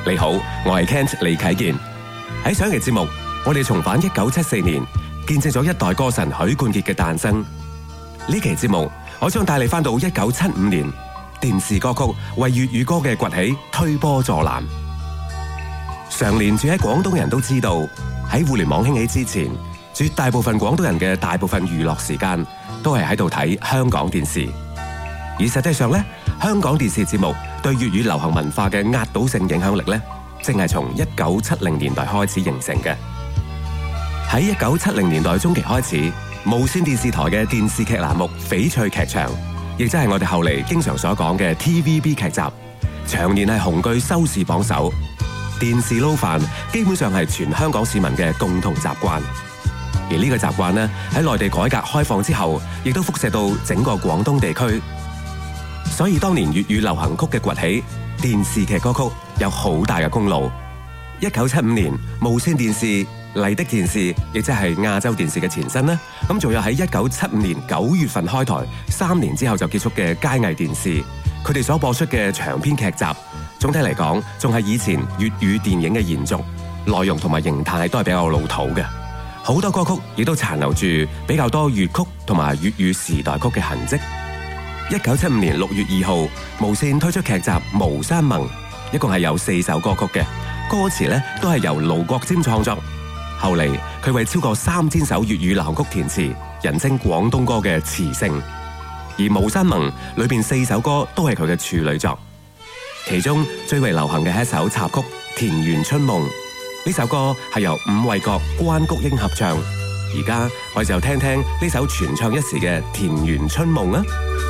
你好，我係 Kent 李啟健。喺上期節目，我哋重返1974年，見證咗一代歌神許冠傑嘅誕生。呢期節目，我將帶你翻到1975年，電視歌曲為粵語歌嘅崛起推波助瀾。常年住喺廣東人都知道，喺互聯網興起之前，絕大部分廣東人嘅大部分娛樂時間都係喺度睇香港電視。而實際上呢，香港電視節目對粵語流行文化嘅壓倒性影響力呢，正係從1970年代開始形成嘅。喺1970年代中期開始，無線電視台嘅電視劇欄目翡翠劇場，亦即係我哋後嚟經常所講嘅 TVB 劇集，長年係雄踞收視榜首。電視撈飯基本上係全香港市民嘅共同習慣，而呢個習慣呢，喺內地改革開放之後，亦都輻射到整個廣東地區。所以當年粵語流行曲嘅崛起，電視劇歌曲有好大嘅功勞。1975年，無線電視、麗的電視，亦即係亞洲電視嘅前身啦。咁仲有喺1975年9月份開台，3年之後就結束嘅佳藝電視，佢哋所播出嘅長篇劇集，總體嚟講，仲係以前粵語電影嘅延續，內容同埋形態都係比較老土嘅。好多歌曲亦都殘留住比較多粵曲同埋粵語時代曲嘅痕跡。1975年6月2號，無線推出劇集《巫山盟》，一共係有4首歌曲嘅，歌詞咧都係由盧國沾創作。後嚟佢為超過3000首粵語流行曲填詞，人稱廣東歌嘅詞聖。而《巫山盟》裏邊4首歌都係佢嘅處女作，其中最為流行嘅係一首插曲《田園春夢》。呢首歌係由伍衛國、關菊英合唱。而家我哋就聽聽呢首傳唱一時嘅《田園春夢》啊！